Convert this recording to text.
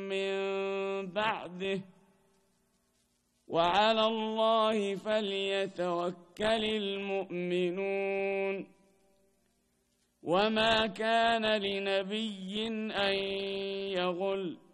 من بعده وعلى الله فليتوكل المؤمنون وما كان لنبي أن يغل